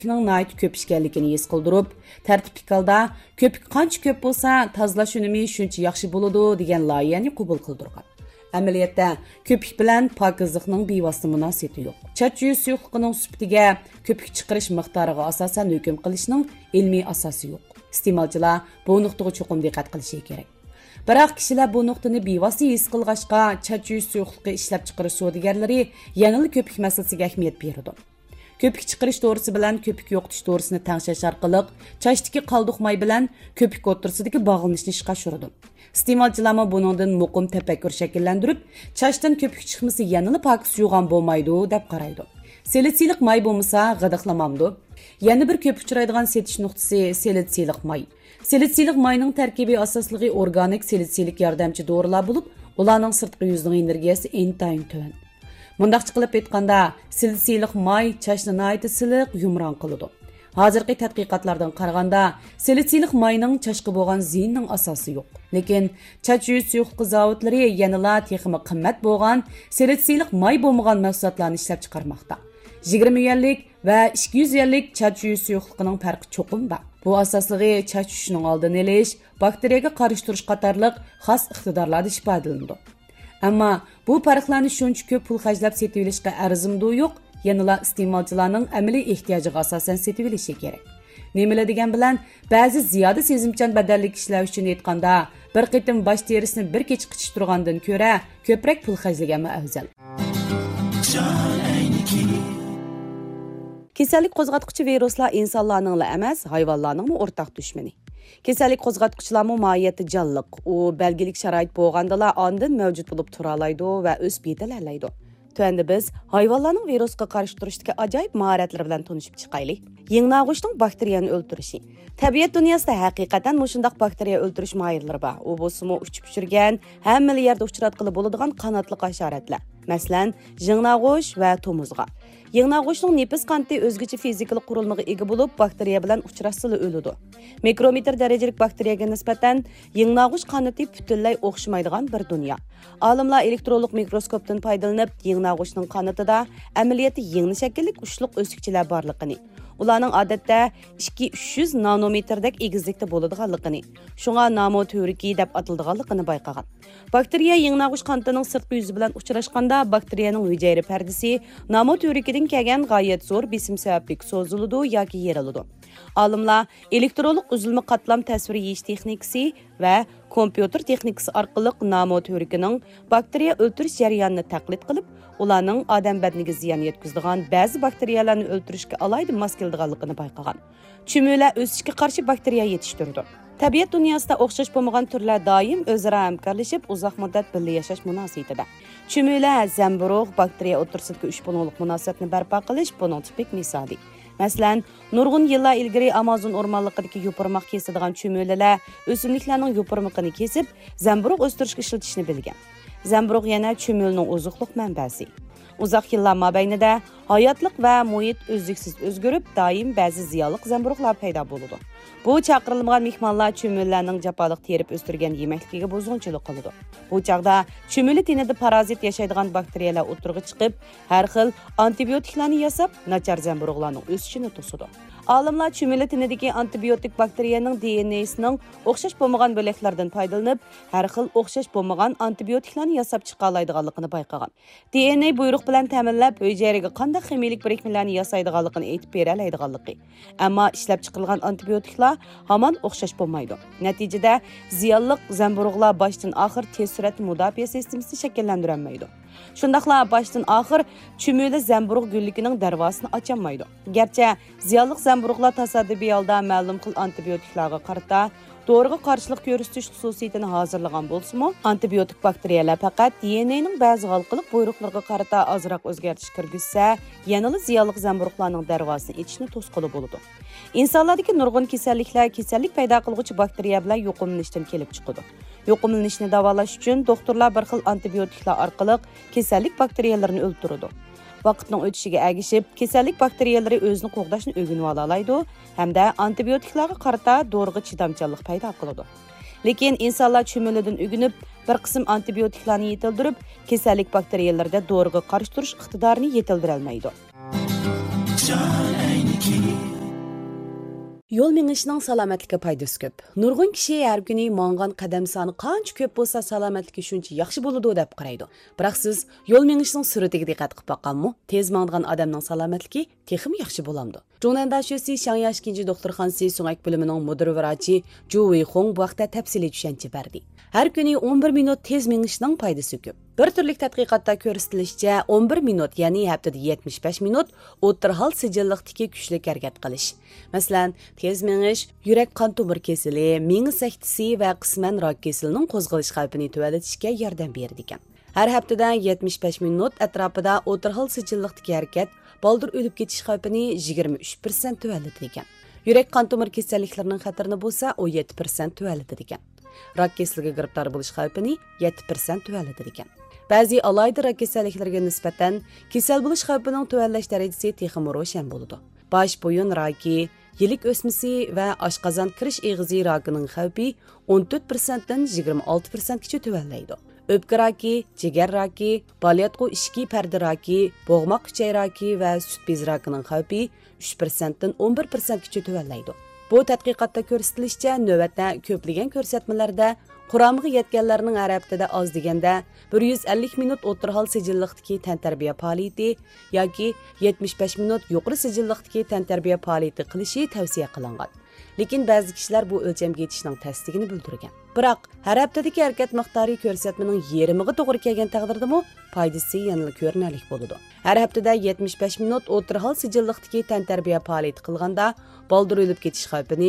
nayt köp işkenligini his qildirib, tartibli holda köpük qancha köp bo'lsa, tozalash unumi shuncha yaxshi bo'ladi degan loyihani qabul qildirgan. Amaliyotda köpük bilan pokizlikning bevosita munosabati yo'q. Chach yuz suyuqligining sifatiga köpük chiqarish miqdoriga asosan hukm qilishning ilmiy asosi yo'q. Iste'molchilar bu nuqtaga cho'qim diqqat qilishi kerak. Biroq kishilar bu nuqtani bevosita his qilg'achqa chach yuz suyuqligi ishlab chiqarish savdogarlari yangi köpük masalasiga ahamiyat beradi. Köpük chiqarish to'g'risi bilan köpük yo'qotish to'g'risini tangshash orqali chachdagi qalduq may bilan köpük o'rtasidagi bog'lanishni ishga oshiradi. Iste'molchilar buningdan muqim tafakkur shakllantirib, chachdan köpük chiqmasa yanada pok suygan bo'lmaydi deb qaraydi. Selitsiylik may bo'lmasa g'idiqlamamdi. Yana bir köp uchraydigan setish nuqtasi selitsiylik may. Selitsiylik mayning tarkibiy asosligi organik selitsiylik yordamchi dorilar bo'lib, ularning sirtqi yuzining energiyasi intayin tuvan. Mundaqcha qilib aytganda, selitsiylik may chachni nayt siliq yumron qiladi. Hozirgi tadqiqotlardan qaraganda, selitsiylik mayning chashqa bo'lgan ziyinning asosi yo'q. Lekin chach yuz suyuqliq zavodlari yanada texmi qimmat bo'lgan selitsiylik may bo'lmagan mahsulotlarni ishlab chiqarmoqda. 20 yillik va 200 yillik chach yuz suyuqligining farqi cho'qim bor. Bu asosligi chach tushishining oldini olish, bakteriyaga qarshi turish qatorliq xos iqtidorlarda ifodalanadi. Ammo bu farqlarni shuncha ko'p pul xarjlab setib olishga arzimdi yo'q, yanada iste'molchilarning amaliy ehtiyojiga asosan setib olishi kerak. Nimalar degan bilan ba'zi ziyoda sezimchan badallik ishlar uchun aytganda, bir qitim bosh terisini bir kech qichish turgandan ko'ra ko'proq pul xarjlaganmi afzal. Kasallik qo'zg'atuvchi viruslar insonlarning emas, hayvonlarning o'rtaq dushmani. Kasallik qo'zg'atuvchilarning mohiyati jonliq, u belgilik sharoit bo'lgandala ondan mavjud bo'lib tura oladi va o'sib yetalaydi. Tuanda biz hayvonlarning virusga qarshi turishdagi ajoyib mahoratlar bilan tanishib chiqaylik. Yengnag'ushning bakteriyani o'ldirishi. Tabiat dunyosida haqiqatan mushundaq bakteriya o'ldirish mohirlari bor. U bo'lsa-mu uchib uchirgan, hamma yerda uchratqili bo'ladigan qanotli hasharotlar. Masalan, yengnag'ush va tomuzg'a. Yengnag'ushning nefis qanti o'zgacha fizikalik qurilmaga ega bo'lib, bakteriya bilan uchrashsa o'ladi. Mikrometr darajalik bakteriyaga nisbatan yengnag'ush qanati butunlay o'xshamaydigan bir dunyo. Olimlar elektronlik mikroskopdan foydalanib, yengnag'ushning qanatida amaliyoti yengni shakllik ushliq o'sikchilar borligini, ularning odatda 200-300 nanometrdek egizlikda bo'ladiganligini, shunga namoteoriki deb ataladiganligini bayqagan. Bakteriya yengnag'ush qanatining sirtqi yuzi bilan uchrashganda, bakteriyaning hujayra pardasi namoteorikidan kelgan g'oyat zo'r besim sababli so'ziladi yoki yeriladi. Olimlar elektronlik uzilma qatlam tasviri yeyish texnikasi va kompyuter texnikasi orqali namoteorikining bakteriya o'ldirish jarayonini taqlid qilib, ularning odam badaniga ziyon yetkazadigan ba'zi bakteriyalarni o'ldirishga alayda mos keladiganligini bayqagan. Chumula o'sishga qarshi bakteriya yetishtirdi. Tabiat dunyosida o'xshash bo'lmagan turlar doim o'zaro hamkorlashib, uzoq muddat birga yashash munosabatida. Chumula, zamburug' bakteriya o'rtasidagi ushbunoqlik munosabatni barpo qilish buning tipik misoli. Masalan, nurg'un yillar ilgari Amazon o'rmonligidagi yopirmoq kesadigan chumulalar o'simliklarning yopirmoqini kesib, zamburug' o'stirishga ishlatishni bilgan. Zamburug' yana chumulning oziqlik manbasi. Uzoq yillar mobaynida hayotlik va muhit uzluksiz o'zgarib, doim ba'zi ziyonli zamburug'lar paydo bo'ladi. Bu chaqirilmagan mehmonlar chumullarning japoliq terib o'stirgan yemakligiga buzg'unchilik qiladi. Bu chaqda chumuli tenida parazit yashaydigan bakteriyalar o'tirg'i chiqib, har xil antibiotiklarni yasab, nachar zamburug'larning o'sishini to'sadi. Olimlar chumuli tenidagi antibiotik bakteriyaning DNA'sining o'xshash bo'lmagan bo'laklardan foydalanib, har xil o'xshash bo'lmagan antibiotiklarni yasab chiqa oladiganligini bayqagan. DNA buyruq bilan ta'minlab, hujayraga qanday ximiylik birikmalarni yasaydiganligini aytib bera oladiganligi. Ammo ishlab chiqarilgan antibiotiklar hamon o'xshash bo'lmaydi. Natijada ziyonli zamburug'lar boshdan oxir tez suratli mudofaa sistemasini shakllantirolmaydi. Shundaqla boshdan oxir chumuli zamburug' gulligining darvosini ocholmaydi. Garchi ziyonli zamburug'lar tasodifiy holda ma'lum qil antibiotiklarga qarata doriga qarshilik ko'rsatish xususiyatini hozirlagan bo'lsa-mu, antibiotik bakteriyalar faqat DNAning ba'zi halqiliq buyruqlarga qarata ozroq o'zgartish kirgizsa, yanada ziyonli zamburug'larning darvosini etishni to'sqili bo'ladi. Insonlardagi nurg'un kasallik paydo qiluvchi bakteriya bilan yuqumlanishdan kelib chiqadi. Yuqumlanishni davolash uchun doktorlar bir xil antibiotiklar orqali kasallik bakteriyalarini o'ldiradi. Vaqtning o'tishiga ergishib, kasallik bakteriyalari o'zini qo'g'dashni o'rganib olaydi hamda antibiotiklarga qarata doriga chidamchanlik paydo qiladi. Lekin insonlar chumulidan o'rganib, bir qism antibiotiklarni yetildirib, kasallik bakteriyalarida doriga qarshi turish iqtidorini yetildira olmaydi. Yo'l mengishning salomatlikka foydasi ko'p. Nurg'un kishi har kuni mang'an qadam soni qancha ko'p bo'lsa salomatligi shuncha yaxshi bo'ladi deb qaraydi. Biroq siz yo'l mengishning suratiga diqqat qilib boqqanmi? Tez mang'an odamning salomatligi texim yaxshi bo'lamdi. Jurnalda shusi Shangyang 2 doktorxonasi so'ngak bo'limining mudir vrachi Ju Weihong bu vaqtda tafsiliy tushuncha berdi. Har kuni 11 minut tez mengishning foydasi ko'p. Bir turlik tadqiqotda ko'rsatilishicha 11 minut, ya'ni haftada 75 minut o'tirhal sijilliqdagi kuchli harakat qilish. Masalan, tez mengish yurak qon tomir kesili, miya saktisi va qisman rak kesilining qo'zg'alish xavfini tuvalatishga yordam beradi ekan. Har haftada 75 minut atrofida o'tirhal sijilliqdagi harakat baldir o'lib ketish xavfini 23% tuvalatadi ekan. Yurak qon tomir kasalliklarining xatarini bo'lsa 17% tuvalatadi ekan. Rak kesiliga giribdor bo'lish xavfini 7% tuvalatadi ekan. Ba'zi alayda rak kasalliklariga nisbatan kasal bo'lish xavfining tuvallash darajasi texmi ro'shan bo'ladi. Bosh bo'yin raki, yelik o'smisi va oshqozon kirish eg'izi rakining xavfi 14% dan 26% gacha tuvallaydi. O'pka raki, jigar raki, balyatqu ishki parda raki, bo'g'moq kuchay raki va sut bez rakining xavfi 3% dan 11% gacha tuvallaydi. Bu tadqiqotda ko'rsatilishicha, navbatda ko'plagan ko'rsatmalarda Quramga yetganlarning har haftada oz deganda 150 minut o'tirhal sijilliqdagi tantarbiya faoliyati yoki 75 minut yuqori sijilliqdagi tantarbiya faoliyati qilishi tavsiya qilingan. Lekin ba'zi kishilar bu o'lchamga yetishning tasdig'ini bildirgan. Biroq har haftadagi harakat miqdori ko'rsatmaning yarmiga to'g'ri kelgan taqdirdami foydasi yanada ko'rinarli bo'ladi. Har haftada 75 minut o'tirhal sijilliqdagi tantarbiya faoliyati qilganda baldir o'lib ketish xavfini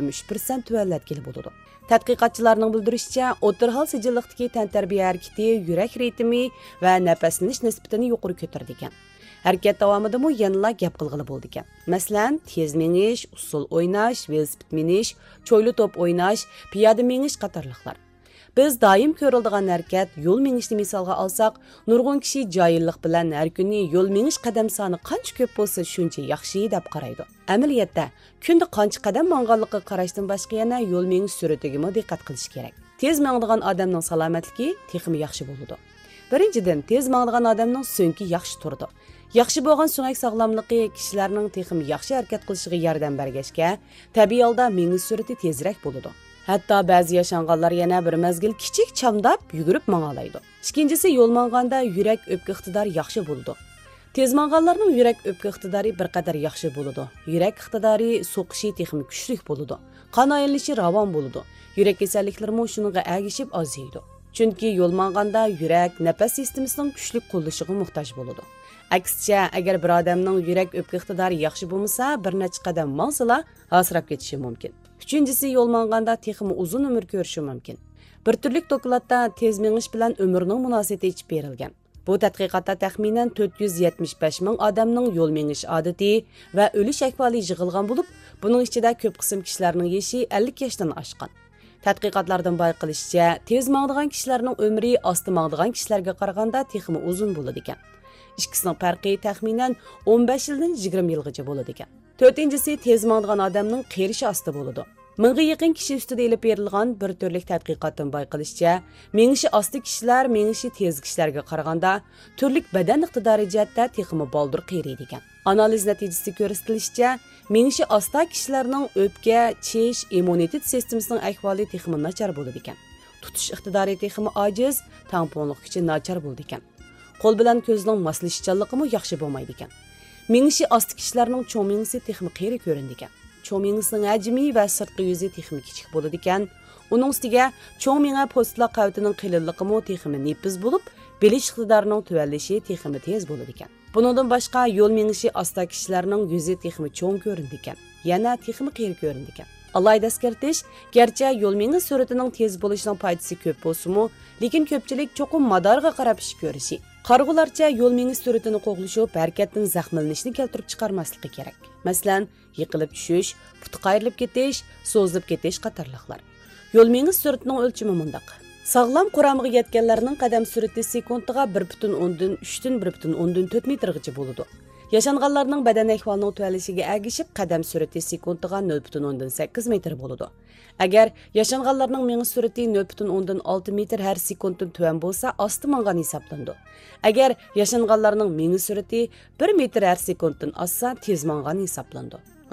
23% tuvallatgan bo'ladi. Tadqiqotchilarning bildirishicha, o'tirhal sijilliqdagi tantarbiya harakati yurak ritmi va nafaslanish nisbatini yuqori ko'tardi ekan. Harakat davomida mu yanada gap qilg'ili bo'ldi ekan. Masalan, tez menish, usul o'ynash, velosiped minish, cho'yli to'p o'ynash, piyoda menish qatorliqlar. Biz doim ko'riladigan harakat yo'l menishni misolga olsak, nurg'un kishi joyillik bilan har kuni yo'l menish qadam soni qancha ko'p bo'lsa shuncha yaxshi deb qaraydi. Amaliyotda kunda qancha qadam mang'anligiga qarashdan boshqa yana yo'l menish suratiga diqqat qilish kerak. Tez mang'adigan odamning salomatligi texmi yaxshi bo'ladi. Birinchidan, tez mang'adigan odamning so'ngki yaxshi turdi. Yaxshi bo'lgan so'ngak sog'lomligi kishilarning texmi yaxshi harakat qilishiga yordam bergachga, tabiiy holda menish surati tezroq bo'ladi. Hatto ba'zi yashanganlar yana bir mezgil kichik chamdab yugurib mangalaydi. Ikkinchisi, yo'l manganda yurak o'pka iqtidori yaxshi bo'ladi. Tez manganlarning yurak o'pka iqtidori bir qadar yaxshi bo'ladi. Yurak iqtidori so'qishi texmi kuchli bo'ladi. Qon aylanishi ravon bo'ladi. Yurak kasalliklari mo shunga agishib aziydi. Chunki yo'l manganda yurak nafas sistemasining kuchli qo'llashiga muhtoj bo'ladi. Aksicha, agar bir odamning yurak o'pka iqtidori yaxshi bo'lmasa, bir necha qadam mansala asrab ketishi mumkin. Uchinchisi, yo'l manganda texmi uzun umr ko'rishi mumkin. Bir turlik dokladda tez mengish bilan umrning munosabati ichib berilgan. Bu tadqiqotda taxminan 475 ming odamning yo'l mengish odati va o'lish ahvoli yig'ilgan bo'lib, buning ichida ko'p qism kishilarning yoshi 50 yoshdan oshgan. Tadqiqotlardan bayqilishicha, tez mangdigan kishilarning umri osti mangdigan kishilarga qaraganda texmi uzun bo'ladi ekan. İkisining farqi taxminan 15 yildan 20 yilgacha bo'ladi ekan. To'rtinchisi, tez mangdigan odamning qerishi osti bo'ladi. Mingga yaqin kishi ustida elib berilgan bir turlik tadqiqotdan bayqilishicha, mengishi osti kishilar mengishi tez kishilarga qaraganda turlik badan iqtidori jihatda texmi baldir qeriydi ekan. Analiz natijasi ko'rsatilishicha, mengishi osti kishilarning o'pka, chish, immunitet sistemasining ahvoli texmi nachar bo'ladi ekan. Tutish iqtidori texmi ojiz, tamponlik kuchi nachar bo'ladi ekan. Qo'l bilan ko'zning moslashchanligi yaxshi bo'lmaydi ekan. Mengishi osti kishilarning cho'ng mengisi texmi qeri ko'rindi ekan. Cho'ng mengisining hajmi va sirtqi yuzi texmi kichik bo'ladi ekan. Uning ustiga cho'ng menga postla qavtining qilinligi texmi nepiz bo'lib, bilish iqtidorining tuvallishi texmi tez bo'ladi ekan. Bundan boshqa yo'l mengishi osti kishilarning yuzi texmi cho'ng ko'rindi ekan. Yana texmi qeri ko'rindi ekan. Alayda eskartish, garchi yo'l mengish suratining tez bo'lishining foydasi ko'p bo'lsa-mu, lekin ko'pchilik cho'qim madorga qarab ish ko'rishi. Qarg'ularcha yo'l mengish suratini qo'g'lishib, harakatdan zaxmlanishni keltirib chiqarmasligi kerak. Masalan, yiqilib tushish, puti qayrilib ketish, so'zilib ketish qatorliqlar. Yo'l mengish suratining o'lchami mundaq. Sog'lom quramga yetganlarning qadam surati sekundiga 1.10 dan 3 dan 1.10 dan 4 metrgacha bo'ladi. Yaşanğanlarning badan ahvolining tualishiga agishib qadam surati sekundiga 0.10 dan 8 metr bo'ladi. Agar yaşanğanlarning mengish surati 0.10 dan 6 metr har sekunddan tuvan bo'lsa, osti mangan hisoblandi. Agar yaşanğanlarning mengish surati 1 metr har sekunddan oshsa, tez mangan hisoblandi.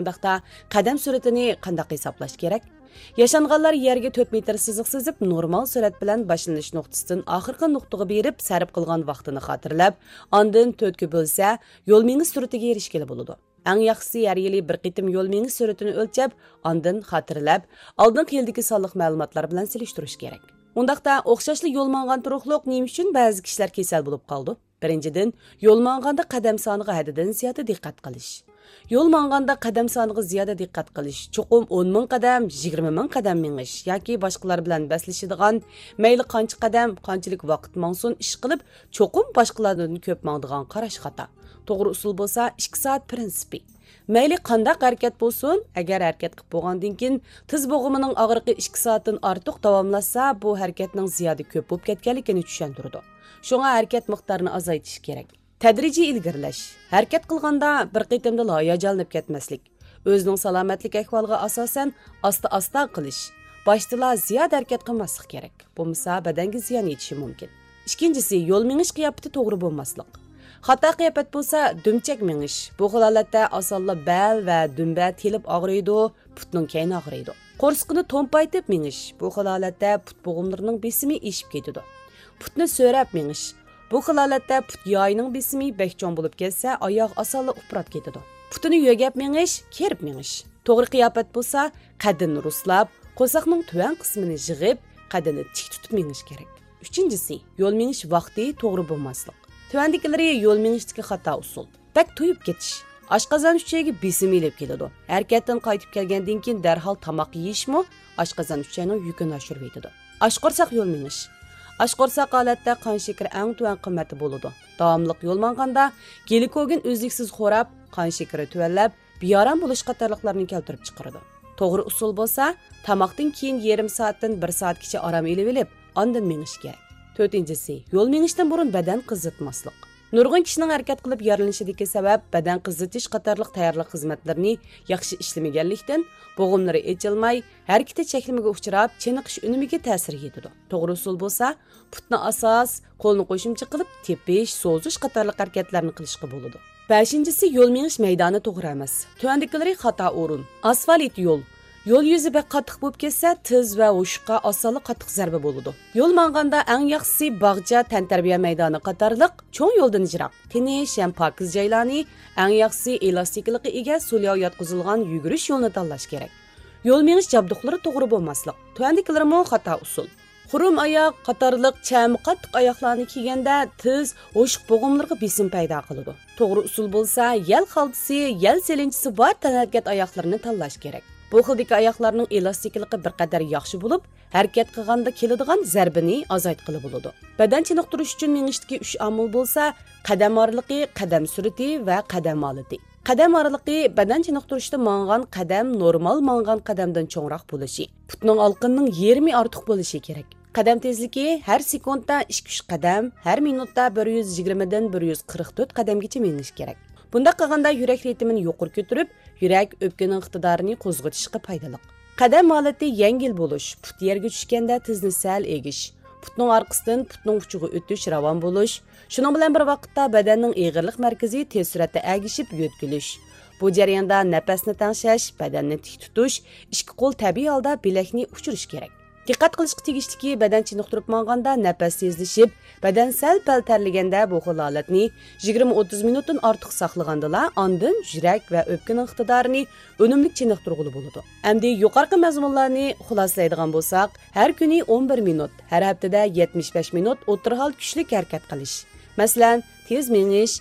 Undaqda qadam sur'atini qanday hisoblash kerak? Yaşanğanlar yerga 4 metr siziq sizib, normal surat bilan boshlanish nuqtasidan oxirgi nuqtaga berib sarf qilgan vaqtini xotirlab, ondan 4 ga bo'lsa, yo'l mengiz sur'atiga erishgili bo'ladi. Eng yaxshisi har yili bir qitim yo'l mengiz sur'atini o'lchab, ondan xotirlab, oldingi yildagi sonliq ma'lumotlar bilan silishtirish kerak. Undaqda o'xshashli yo'l mangan turuqliq nima uchun ba'zi kishilar kasal bo'lib qoldi? Birinchidan, yo'l manganda qadam soniga haddidan ziyoda diqqat qilish. Yo'l manganda qadam soniga ziyoda diqqat qilish, cho'qim 10 ming qadam, 20 ming qadam mingish yoki boshqalar bilan baslashadigan, mayli qancha qadam, qanchalik vaqt mangsun ish qilib, cho'qim boshqalardan ko'p mangdigan qarash xato. To'g'ri usul bo'lsa 2 soat prinsipi. Mayli qandaq harakat bo'lsin, agar harakat qilib bo'lgandan keyin tiz bo'g'imining og'riqi 2 soatdan ortiq davomlashsa, bu harakatning ziyoda ko'p bo'lib ketganligini tushuntiradi. Shunga harakat miqdorini azaytish kerak. Tadrijiy ilgirlash. Harakat qilganda bir qitimda hayajonlanib ketmaslik. O'zining salomatlik ahvoliga asosan asta-asta qilish. Boshda ziyoda harakat qilmaslik kerak. Bo'lmasa badanga ziyon yetishi mumkin. Ikkinchisi, yo'l mingish qiyofati to'g'ri bo'lmaslik. Xato qiyofat bo'lsa, dumchak mingish. Bu holatda osonla bel va dumba telib og'riydi, putning kayni og'riydi. Qo'rsqini to'mpaytib mingish. Bu holatda put bo'g'imlarining besimi eshib ketadi. Putni so'rab mingish. Bu holatda put yoyining besimi bekchon bo'lib ketsa, oyoq osonla uprab ketadi. Putini yo'gab mingish, kerib mingish. To'g'ri qiyofat bo'lsa, qaddini ruslab, qo'saqning tuvan qismini yig'ib, qaddini tik tutib mingish kerak. Uchinchisi, yo'l mingish vaqti to'g'ri bo'lmaslik. Tuvandikilari yo'l mingishdagi xato usul. Bak to'yib ketish. Oshqozon uchagiga besim elib keladi. Harakatdan qaytib kelgandan keyin darhol tomoq yeyishmi, oshqozon uchagining yukini oshirib yetadi. Oshqo'rsoq yo'l mingish. Oshqo'rsoq holatda qon shakari eng tuvan qimmati bo'ladi. Davomli yo'l manganda glikogen uzluksiz xo'rab, qon shakari tuvanlab, beorom bo'lish qatorliqlarni keltirib chiqaradi. To'g'ri usul bo'lsa, tomoqdan keyin yarim soatdan 1 soatgacha orom elib, ondan mingish kerak. To'rtinchisi, yo'l mingishdan burun badan qizitmaslik. Nurg'un kishining harakat qilib yorilishidagi sabab badan qizitish qatorliq tayyorlik xizmatlarini yaxshi ishlamaganlikdan bo'g'imlari echilmay, harakati cheklimiga uchrab, chiniqish unimiga ta'sir yetadi. To'g'ri usul bo'lsa, putni asos, qo'lni qo'shimcha qilib, tepish, so'zish qatorliq harakatlarni qilishga bo'ladi. Beshinchisi, yo'l mingish maydoni to'g'ri emas. Tuandikilari xato o'rin. Asfalt yo'l. Yo'l yuzi bek qattiq bo'lib ketsa, tiz va o'shqa osonli qattiq zarba bo'ladi. Yo'l manganda eng yaxshisi bog'cha, tantarbiya maydoni qatorliq cho'ng yo'ldan jiroq. Tinish ham pokiz joylarni, eng yaxshisi elastikligiga ega so'lyav yotqizilgan yugurish yo'lini tanlash kerak. Yo'l mingish jabduqlari to'g'ri bo'lmaslik. Tuandiklarimo xato usul. Xurum oyoq, qatorliq cham qattiq oyoqlarni kiyganda tiz, o'shq bo'g'imlarga besim paydo qiladi. To'g'ri usul bo'lsa, yel xaltisi, yel selinchisi bor tanarkat oyoqlarini tanlash kerak. Bu xildagi oyoqlarning elastikligi bir qadar yaxshi bo'lib, harakat qilganda keladigan zarbini azaytqili bo'ladi. Badan chiniqtirish uchun mingishdagi 3 omil bo'lsa, qadam oraliqi, qadam sur'ati va qadam holati. Qadam oraliqi badan chiniqtirishda mangan qadam normal mangan qadamdan cho'ngroq bo'lishi, putning olqinining yarmi ortiq bo'lishi kerak. Qadam tezligi har sekundda 2-3 qadam, har minutda 120 dan 144 qadamgacha mingish kerak. Bunda qilganda yurak ritmini yuqori ko'tarib, yurak o'pkaning iqtidorini qo'zg'atishga foydali. Qadam holati yengil bo'lish, put yerga tushganda tizni sal egish, putning orqasidan putning uchiga o'tish ravon bo'lish, shuning bilan bir vaqtda badanning eg'irlik markazi tez suratda agishib yo'tkilish. Bu jarayonda nafasni tangshash, badanni tik tutish, ikki qo'l tabiiy holda bilakni uchirish kerak. Diqqat qilishga tegishliki, badan chiniqtirib manganda nafas tezlashib, badan sal-pal terliganda bu xil holatni 20-30 minutdan ortiq saqlaganda, ondan yurak va o'pkaning iqtidorini unumli chiniqtirg'ili bo'ladi. Endi yuqorqi mazmunlarni xulosalaydigan bo'lsak, har kuni 11 minut, har haftada 75 minut o'tirhol kuchli harakat qilish. Masalan, tez mingish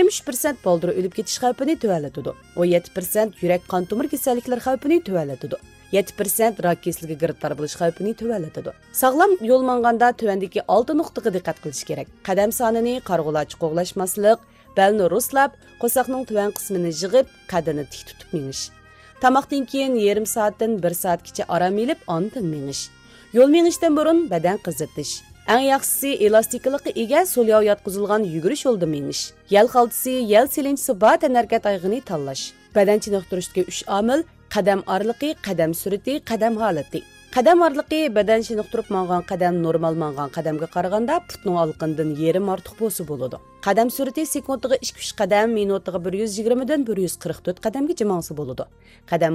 23% boldiri o'lib ketish xavfini tuvalatadi. 17% yurak qon tomir kasalliklari xavfini tuvalatadi. 7% rak kasalligiga giriftor bo'lish xavfini tuvalatadi. Sog'lom yo'l manganda tuvandagi 6 nuqtaga diqqat qilish kerak. Qadam sonini qarg'ulachi qo'g'lashmaslik, belni ruslab, qo'saqning tuvan qismini yig'ib, qaddini tik tutib mingish. Tomoqdan keyin yarim soatdan 1 soatgacha orom olib, ondan mingish. Yo'l mingishdan burun badan qizitish. Eng yaxshisi elastikligiga ega so'lyav yotqizilgan yugurish yo'lida mingish. Yel xaltisi, yel selinchisi bor tanarkat ayg'ini tanlash. Badan chiniqtirishdagi 3 omil: qadam oraliqi, qadam sur'ati, qadam holati. Qadam orliqi badan chiniqtirib mangan qadam normal mangan qadamga qaraganda putning alqindan yerim ortiq bo'lsa bo'ladi. Qadam surati sekundiga 2-3 qadam, minutiga 120 dan 144 qadamgacha mangsa bo'ladi. Qadam